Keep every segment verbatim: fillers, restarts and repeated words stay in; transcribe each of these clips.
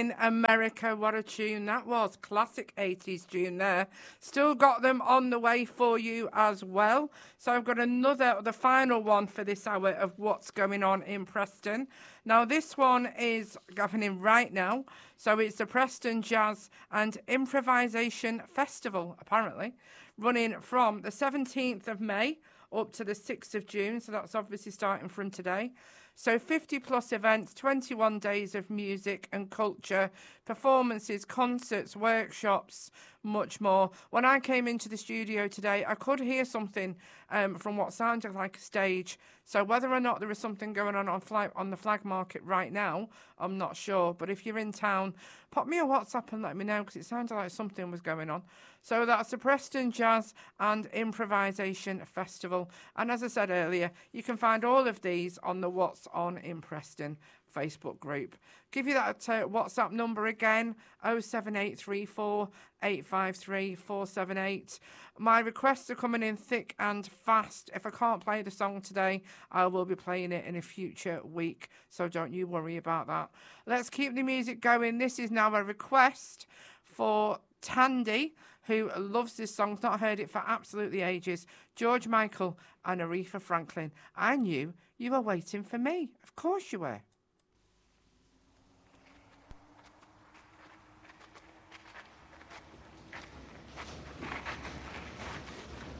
in America. What a tune that was. Classic eighties tune there. Still got them on the way for you as well. So I've got another, the final one for this hour of what's going on in Preston. Now this one is happening right now. So it's the Preston Jazz and Improvisation Festival, apparently, running from the seventeenth of May up to the sixth of June. So that's obviously starting from today. So fifty plus events, twenty-one days of music and culture, performances, concerts, workshops, much more. When I came into the studio today, I could hear something um, from what sounded like a stage. So whether or not there is something going on on, flag, on the flag market right now, I'm not sure. But if you're in town, pop me a WhatsApp and let me know, because it sounded like something was going on. So that's the Preston Jazz and Improvisation Festival. And as I said earlier, you can find all of these on the What's On in Preston Facebook group. Give you that uh, WhatsApp number again, oh seven eight three four, eight five three, four seven eight. My requests are coming in thick and fast. If I can't play the song today, I will be playing it in a future week, so don't you worry about that. Let's keep the music going. This is now a request for Tandy, who loves this song, not heard it for absolutely ages. George Michael and Aretha Franklin. I knew you were waiting for me. Of course you were.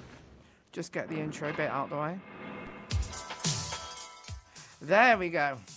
Just get the intro bit out of the way. There we go.